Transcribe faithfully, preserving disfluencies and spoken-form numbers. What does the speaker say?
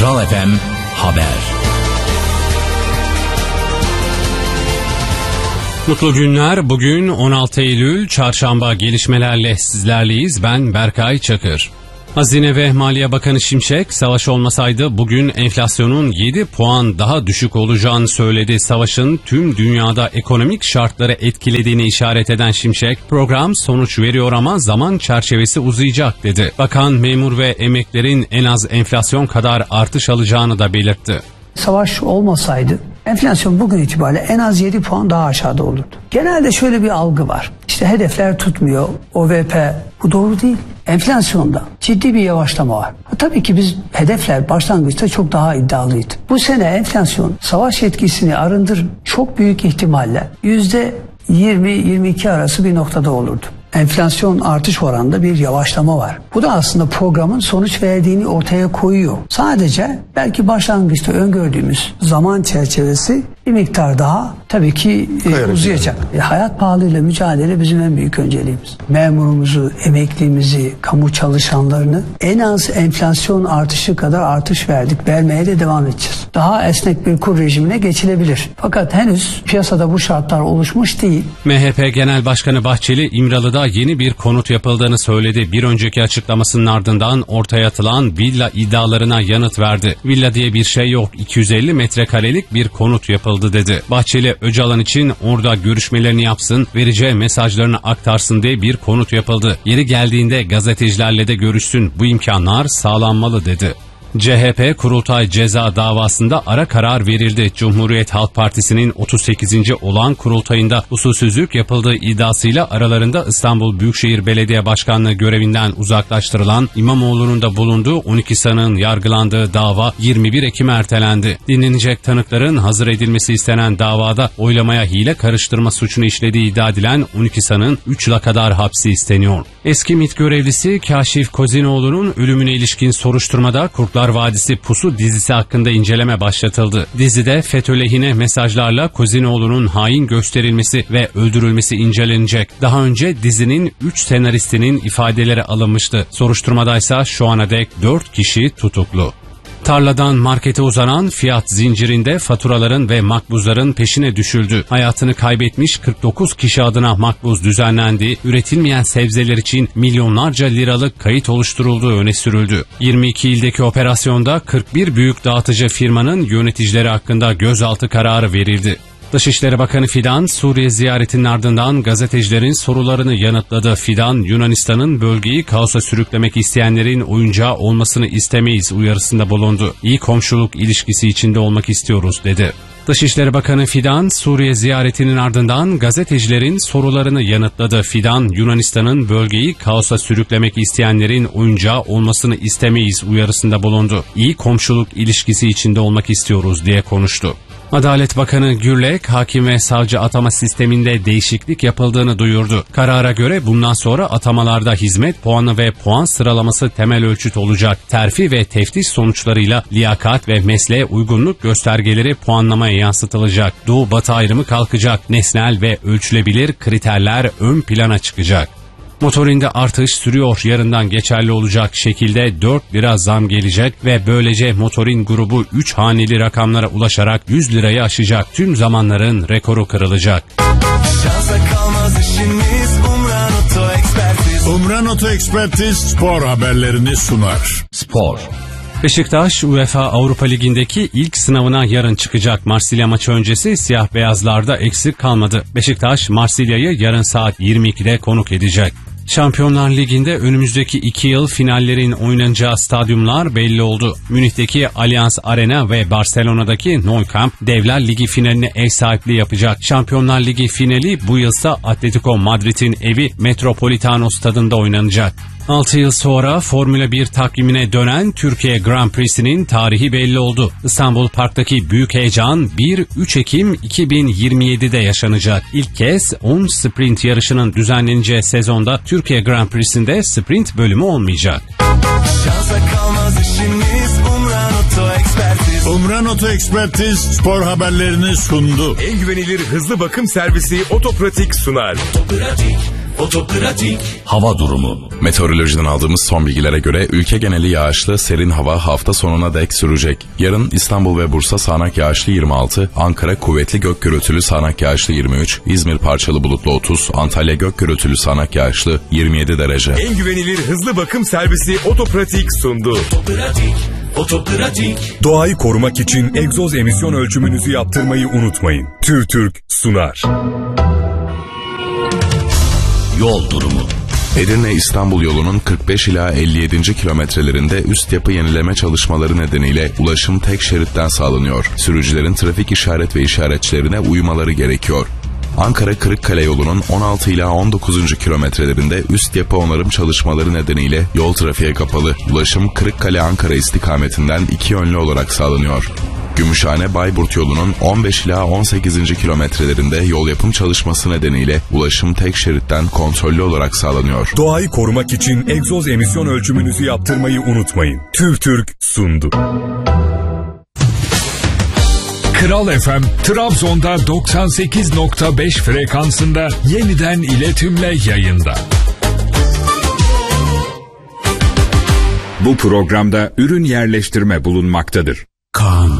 Kral F M Haber. Mutlu günler. Bugün on altı Eylül Çarşamba, gelişmelerle sizlerleyiz. Ben Berkay Çakır. Hazine ve Maliye Bakanı Şimşek, savaş olmasaydı bugün enflasyonun yedi puan daha düşük olacağını söyledi. Savaşın tüm dünyada ekonomik şartları etkilediğini işaret eden Şimşek, program sonuç veriyor ama zaman çerçevesi uzayacak dedi. Bakan, memur ve emeklerin en az enflasyon kadar artış alacağını da belirtti. Savaş olmasaydı enflasyon bugün itibariyle en az yedi puan daha aşağıda olurdu. Genelde şöyle bir algı var. İşte hedefler tutmuyor, O V P. Bu doğru değil. Enflasyonda ciddi bir yavaşlama var. Tabii ki biz hedefler başlangıçta çok daha iddialıydı. Bu sene enflasyon savaş etkisini arındır çok büyük ihtimalle yüzde yirmi yirmi iki arası bir noktada olurdu. Enflasyon artış oranında bir yavaşlama var. Bu da aslında programın sonuç verdiğini ortaya koyuyor. Sadece belki başlangıçta öngördüğümüz zaman çerçevesi bir miktar daha tabii ki e, uzayacak. E, hayat pahalılığıyla mücadele bizim en büyük önceliğimiz. Memurumuzu, emeklimizi, kamu çalışanlarını en az enflasyon artışı kadar artış verdik. Vermeye de devam edeceğiz. Daha esnek bir kur rejimine geçilebilir. Fakat henüz piyasada bu şartlar oluşmuş değil. M H P Genel Başkanı Bahçeli, İmralı'da yeni bir konut yapıldığını söyledi. Bir önceki açıklamasının ardından ortaya atılan villa iddialarına yanıt verdi. Villa diye bir şey yok, iki yüz elli metrekarelik bir konut yapıldı dedi. Bahçeli, Öcalan için orada görüşmelerini yapsın, vereceği mesajlarını aktarsın diye bir konut yapıldı. Yeri geldiğinde gazetecilerle de görüşsün, bu imkanlar sağlanmalı dedi. C H P kurultay ceza davasında ara karar verildi. Cumhuriyet Halk Partisi'nin otuz sekizinci olan kurultayında usulsüzlük yapıldığı iddiasıyla aralarında İstanbul Büyükşehir Belediye Başkanlığı görevinden uzaklaştırılan İmamoğlu'nun da bulunduğu on iki sanığın yargılandığı dava yirmi bir Ekim'e ertelendi. Dinlenecek tanıkların hazır edilmesi istenen davada oylamaya hile karıştırma suçunu işlediği iddia edilen on iki sanığın üç yıla kadar hapsi isteniyor. Eski MİT görevlisi Kaşif Kozinoğlu'nun ölümüne ilişkin soruşturmada Kurtlar Vadisi Pusu dizisi hakkında inceleme başlatıldı. Dizide FETÖ lehine mesajlarla Kozinoğlu'nun hain gösterilmesi ve öldürülmesi incelenecek. Daha önce dizinin üç senaristinin ifadeleri alınmıştı. Soruşturmadaysa şu ana dek dört kişi tutuklu. Tarladan markete uzanan fiyat zincirinde faturaların ve makbuzların peşine düşüldü. Hayatını kaybetmiş kırk dokuz kişi adına makbuz düzenlendi. Üretilmeyen sebzeler için milyonlarca liralık kayıt oluşturulduğu öne sürüldü. yirmi iki ildeki operasyonda kırk bir büyük dağıtıcı firmanın yöneticileri hakkında gözaltı kararı verildi. Dışişleri Bakanı Fidan, Suriye ziyaretinin ardından gazetecilerin sorularını yanıtladı. Fidan, Yunanistan'ın bölgeyi kaosa sürüklemek isteyenlerin oyuncağı olmasını istemeyiz uyarısında bulundu. İyi komşuluk ilişkisi içinde olmak istiyoruz dedi. Dışişleri Bakanı Fidan, Suriye ziyaretinin ardından gazetecilerin sorularını yanıtladı. Fidan, Yunanistan'ın bölgeyi kaosa sürüklemek isteyenlerin oyuncağı olmasını istemeyiz uyarısında bulundu. İyi komşuluk ilişkisi içinde olmak istiyoruz diye konuştu. Adalet Bakanı Gürlek, hakim ve savcı atama sisteminde değişiklik yapıldığını duyurdu. Karara göre bundan sonra atamalarda hizmet puanı ve puan sıralaması temel ölçüt olacak. Terfi ve teftiş sonuçlarıyla liyakat ve mesleğe uygunluk göstergeleri puanlamaya yansıtılacak. Doğu-batı ayrımı kalkacak. Nesnel ve ölçülebilir kriterler ön plana çıkacak. Motorinde artış sürüyor. Yarından geçerli olacak şekilde dört lira zam gelecek ve böylece motorin grubu üç haneli rakamlara ulaşarak yüz lirayı aşacak. Tüm zamanların rekoru kırılacak. Umran Oto Ekspertiz spor haberlerini sunar. Spor. Beşiktaş, UEFA Avrupa Ligi'ndeki ilk sınavına yarın çıkacak. Marsilya maçı öncesi siyah beyazlarda eksik kalmadı. Beşiktaş, Marsilya'yı yarın saat yirmi ikide konuk edecek. Şampiyonlar Ligi'nde önümüzdeki iki yıl finallerin oynanacağı stadyumlar belli oldu. Münih'teki Allianz Arena ve Barcelona'daki Nou Camp Devler Ligi finaline ev sahipliği yapacak. Şampiyonlar Ligi finali bu yılsa Atletico Madrid'in evi Metropolitano stadında oynanacak. altı yıl sonra Formula bir takvimine dönen Türkiye Grand Prix'sinin tarihi belli oldu. İstanbul Park'taki büyük heyecan bir üç Ekim iki bin yirmi yedi'de yaşanacak. İlk kez on sprint yarışının düzenleneceği sezonda Türkiye Grand Prix'sinde sprint bölümü olmayacak. Umran Oto Ekspertiz spor haberlerini sundu. En güvenilir hızlı bakım servisi Otopratik sunar. Otopratik. Otopratik. Hava durumu. Meteorolojiden aldığımız son bilgilere göre ülke geneli yağışlı, serin hava hafta sonuna dek sürecek. Yarın İstanbul ve Bursa sağanak yağışlı yirmi altı, Ankara kuvvetli gök gürültülü sağanak yağışlı yirmi üç, İzmir parçalı bulutlu otuz, Antalya gök gürültülü sağanak yağışlı yirmi yedi derece. En güvenilir hızlı bakım servisi Otopratik sundu. Otopratik. Otopratik. Doğayı korumak için egzoz emisyon ölçümünüzü yaptırmayı unutmayın. TÜRTÜRK sunar. Yol durumu. Edirne-İstanbul yolunun kırk beş ila elli yedinci kilometrelerinde üst yapı yenileme çalışmaları nedeniyle ulaşım tek şeritten sağlanıyor. Sürücülerin trafik işaret ve işaretçilerine uymaları gerekiyor. Ankara-Kırıkkale yolunun on altı ila on dokuzuncu kilometrelerinde üst yapı onarım çalışmaları nedeniyle yol trafiğe kapalı. Ulaşım Kırıkkale-Ankara istikametinden iki yönlü olarak sağlanıyor. Gümüşhane-Bayburt yolunun on beş ila on sekizinci kilometrelerinde yol yapım çalışması nedeniyle ulaşım tek şeritten kontrollü olarak sağlanıyor. Doğayı korumak için egzoz emisyon ölçümünüzü yaptırmayı unutmayın. TÜRTÜRK sundu. Kral F M, Trabzon'da doksan sekiz nokta beş frekansında yeniden iletimle yayında. Bu programda ürün yerleştirme bulunmaktadır. Kaan